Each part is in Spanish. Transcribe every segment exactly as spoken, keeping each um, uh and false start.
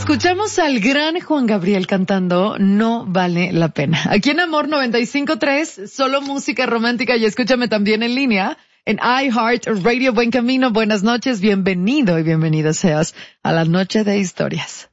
escuchamos al gran Juan Gabriel cantando No Vale la Pena. Aquí en Amor noventa y cinco punto tres, solo música romántica, y escúchame también en línea en iHeart Radio. Buen camino, buenas noches, bienvenido y bienvenida seas a la noche de historias.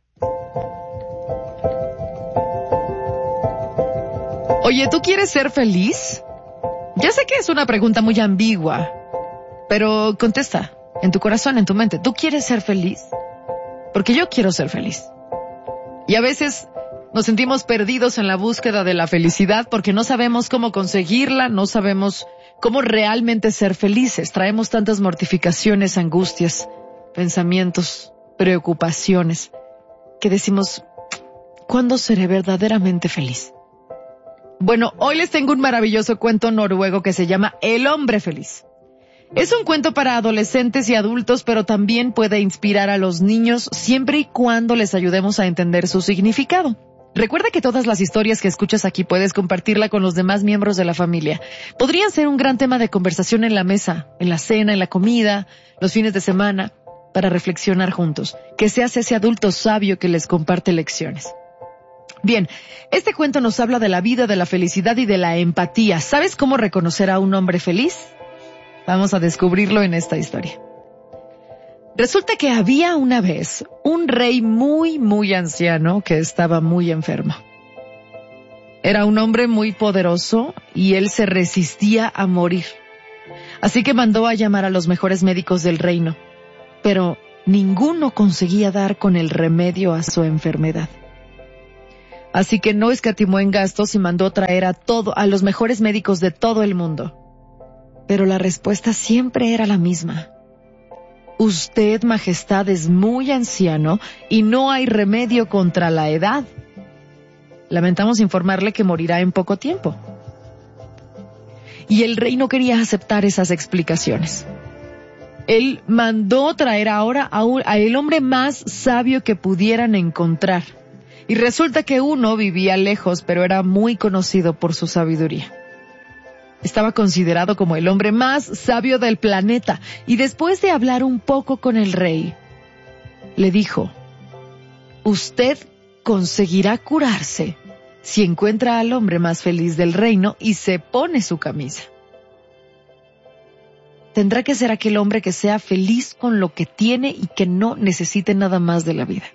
Oye, ¿tú quieres ser feliz? Ya sé que es una pregunta muy ambigua, pero contesta, en tu corazón, en tu mente, ¿tú quieres ser feliz? Porque yo quiero ser feliz. Y a veces nos sentimos perdidos en la búsqueda de la felicidad porque no sabemos cómo conseguirla, no sabemos cómo realmente ser felices. Traemos tantas mortificaciones, angustias, pensamientos, preocupaciones, que decimos, ¿cuándo seré verdaderamente feliz? Bueno, hoy les tengo un maravilloso cuento noruego que se llama El hombre feliz. Es un cuento para adolescentes y adultos, pero también puede inspirar a los niños siempre y cuando les ayudemos a entender su significado. Recuerda que todas las historias que escuchas aquí puedes compartirla con los demás miembros de la familia. Podrían ser un gran tema de conversación en la mesa, en la cena, en la comida, los fines de semana, para reflexionar juntos. Que seas ese adulto sabio que les comparte lecciones. Bien, este cuento nos habla de la vida, de la felicidad y de la empatía. ¿Sabes cómo reconocer a un hombre feliz? Vamos a descubrirlo en esta historia. Resulta que había una vez un rey muy, muy anciano que estaba muy enfermo. Era un hombre muy poderoso y él se resistía a morir. Así que mandó a llamar a los mejores médicos del reino, pero ninguno conseguía dar con el remedio a su enfermedad. Así que no escatimó en gastos y mandó traer a todo, a los mejores médicos de todo el mundo. Pero la respuesta siempre era la misma. Usted, majestad, es muy anciano y no hay remedio contra la edad. Lamentamos informarle que morirá en poco tiempo. Y el rey no quería aceptar esas explicaciones. Él mandó traer ahora a, un, a el hombre más sabio que pudieran encontrar. Y resulta que uno vivía lejos, pero era muy conocido por su sabiduría. Estaba considerado como el hombre más sabio del planeta, y después de hablar un poco con el rey, le dijo, usted conseguirá curarse si encuentra al hombre más feliz del reino y se pone su camisa. Tendrá que ser aquel hombre que sea feliz con lo que tiene y que no necesite nada más de la vida.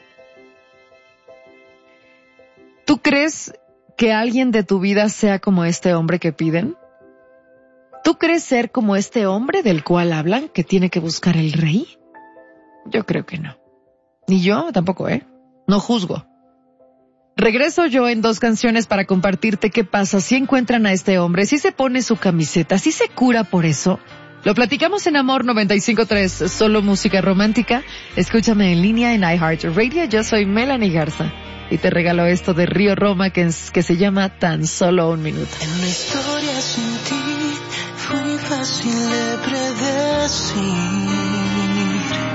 ¿Tú crees que alguien de tu vida sea como este hombre que piden? ¿Tú crees ser como este hombre del cual hablan, que tiene que buscar el rey? Yo creo que no. Ni yo tampoco, ¿eh? No juzgo. Regreso yo en dos canciones para compartirte qué pasa si encuentran a este hombre, si se pone su camiseta, si se cura por eso. Lo platicamos en Amor noventa y cinco punto tres, solo música romántica. Escúchame en línea en iHeart Radio. Yo soy Melanie Garza y te regalo esto de Río Roma que, es, que se llama Tan Solo Un Minuto. En la historia sin ti fue fácil de predecir.